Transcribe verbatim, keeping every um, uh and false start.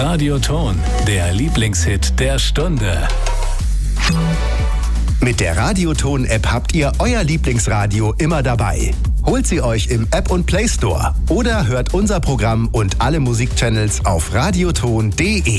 Radioton, der Lieblingshit der Stunde. Mit der Radioton-App habt ihr euer Lieblingsradio immer dabei. Holt sie euch im App- und Play Store oder hört unser Programm und alle Musikchannels auf radioton punkt de.